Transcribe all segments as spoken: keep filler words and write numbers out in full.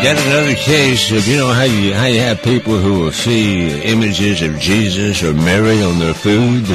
got another case of, you know, how you how you have people who will see images of Jesus or Mary on their food.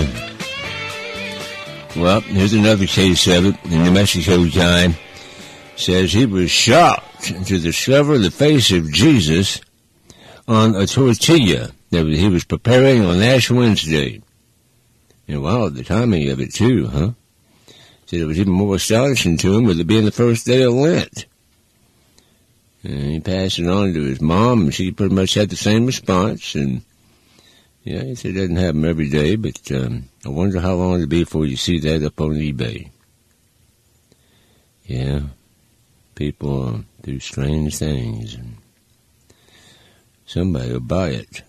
Well, here's another case of it. The New Mexico guy says he was shocked to discover the face of Jesus on a tortilla that he was preparing on Ash Wednesday. And wow, the timing of it too, huh? Said it was even more astonishing to him with it being the first day of Lent. And he passed it on to his mom, and she pretty much had the same response. And yeah, he said it doesn't happen every day, but um, I wonder how long it'll be before you see that up on eBay. Yeah, people do strange things, and somebody will buy it.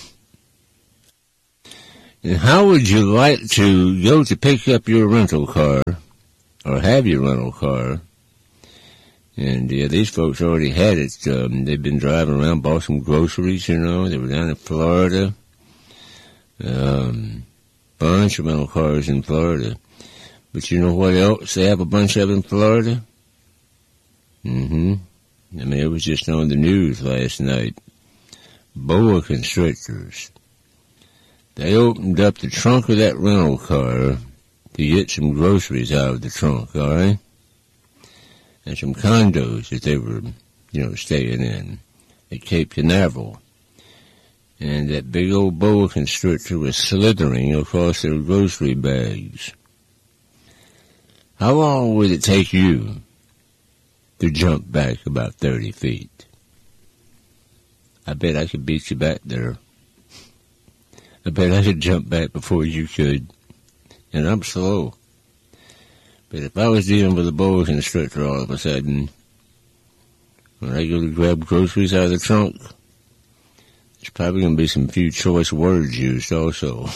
And how would you like to go to pick up your rental car, or have your rental car? And yeah, these folks already had it. Um, they've been driving around, bought some groceries, you know. They were down in Florida. Um, bunch of rental cars in Florida. But you know what else they have a bunch of in Florida? Mm-hmm. I mean, it was just on the news last night. Boa constrictors. They opened up the trunk of that rental car to get some groceries out of the trunk, all right? And some condos that they were, you know, staying in at Cape Canaveral. And that big old boa constrictor was slithering across their grocery bags. How long would it take you to jump back about thirty feet? I bet I could beat you back there. I bet I could jump back before you could. And I'm slow. But if I was dealing with a boa constrictor all of a sudden, when I go to grab groceries out of the trunk, there's probably going to be some few choice words used also.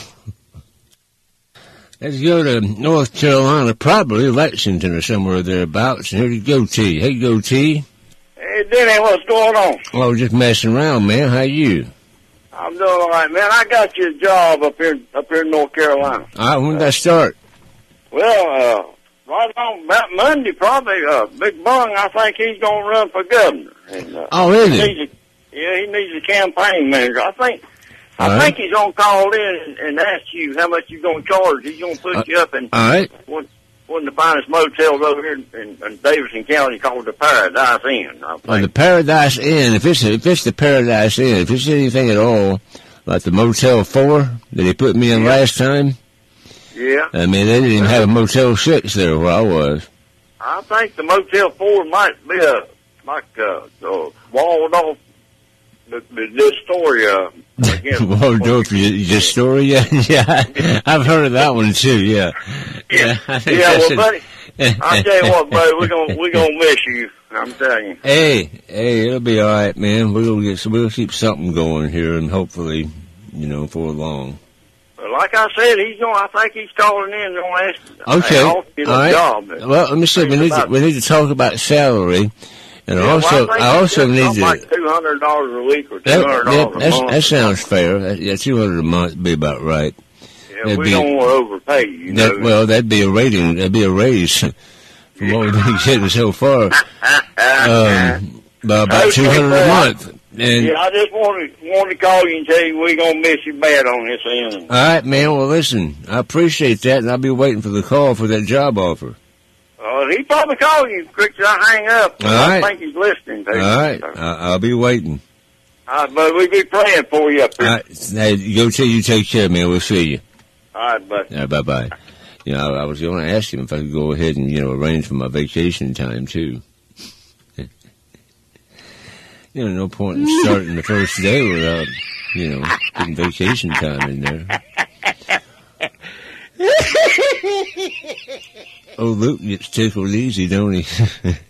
Let's go to North Carolina, probably Lexington or somewhere thereabouts. And here you go, T. Hey, go, T. Hey, Denny, what's going on? Oh, just messing around, man. How you? I'm doing all right, man. I got you a job up here, up here in North Carolina. All right, when did that start? Well, uh, right on about Monday, probably. Uh, Big Bung, I think he's going to run for governor. And, uh, oh, is he it? needs a, yeah, he needs a campaign manager. I think. All I right. think he's going to call in and, and ask you how much you're going to charge. He's going to put Uh, you up in All right. one, one of the finest motels over here in, in, in Davidson County called the Paradise Inn. I think. On the Paradise Inn, if it's if it's the Paradise Inn, if it's anything at all like the Motel Four that they put me in Yeah. last time, Yeah. I mean they didn't even have a Motel Six there where I was. I think the Motel Four might be a like uh, uh Waldorf, the the this story uh again. Waldorf Astoria, yeah, I've heard of that one too. Yeah, Yeah, I think yeah. that's Well, buddy, I tell you what, buddy, we're gonna we're gonna miss you. I'm telling you. Hey, hey, it'll be all right, man. We'll get we'll keep something going here, and hopefully, you know, for long. But like I said, he's going. I think he's calling in. Going to ask. Okay, I'll get all a right. job. Well, let me see. We need to, we need to talk about salary, and Yeah, also well, I, think I also it's need something to. like two hundred dollars a week or two That, hundred that, dollars a that's, month. that sounds fair. That, yeah, two hundred a month would be about right. Yeah, that'd we be- don't want to overpay you. You That, know. well, that'd be a rating. That'd be a raise from what we've been getting so far. Um, by about Okay, two hundred a well, month. And Yeah, I just wanted wanted to call you and tell you we're gonna miss you bad on this end. all right, man. Well, listen, I appreciate that, and I'll be waiting for the call for that job offer. Uh, he probably called you quick as I hang up. All I right. think he's listening to All you. right, So, I, I'll be waiting. all right, but we'll be praying for you up All here. right, hey, go till you take care, man. We'll see you. All right, buddy. All right, bye bye. You know, I was going to ask him if I could go ahead and you know arrange for my vacation time too. You know, no point in starting the first day without, you know, getting vacation time in there. Oh, Luke gets tickled easy, don't he?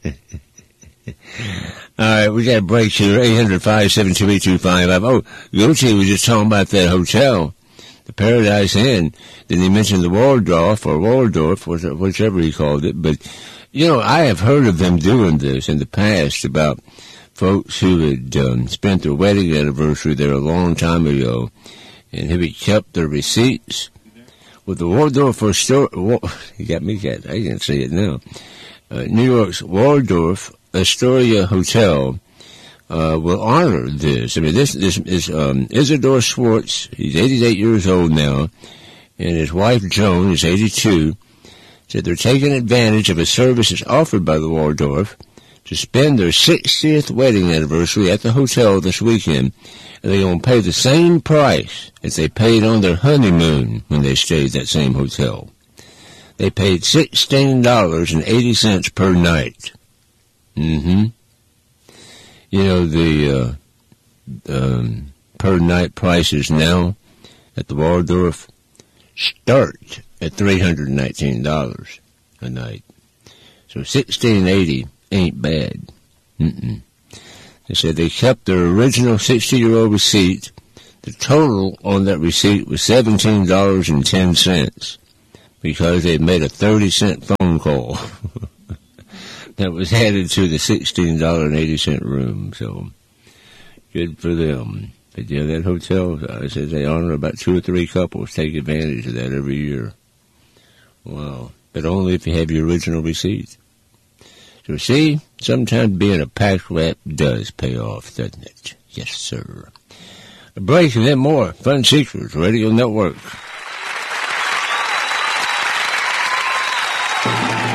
All right, we got a break here. eight hundred, five seven two, eight two five five. Oh, Yochi was just talking about that hotel, the Paradise Inn. Then he mentioned the Waldorf, or Waldorf, whichever he called it. But, you know, I have heard of them doing this in the past about folks who had um, spent their wedding anniversary there a long time ago and who had kept their receipts. With the Waldorf Astoria, you got me, got, I can see it now. Uh, New York's Waldorf Astoria Hotel uh, will honor this. I mean, this, this is, um, Isidore Schwartz. He's eighty-eight years old now, and his wife Joan is eighty-two. Said they're taking advantage of a service that's offered by the Waldorf to spend their sixtieth wedding anniversary at the hotel this weekend, and they're going to pay the same price as they paid on their honeymoon when they stayed at that same hotel. They paid sixteen dollars and eighty cents per night. Mm-hmm. You know, the uh, um, per night prices now at the Waldorf start at three hundred nineteen dollars a night. So sixteen eighty ain't bad. Mm-mm. They said they kept their original sixty-year-old receipt. The total on that receipt was seventeen dollars and ten cents because they made a thirty cent phone call that was added to the sixteen dollars and eighty cent room. So good for them. But yeah, that hotel, uh, says they honor about two or three couples, take advantage of that every year. Wow. But only if you have your original receipt. So see, sometimes being a pack rat does pay off, doesn't it? Yes, sir. A break and then more Fun Seekers Radio Network.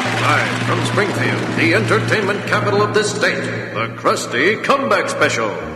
Live from Springfield, the entertainment capital of this state, the Krusty Comeback Special.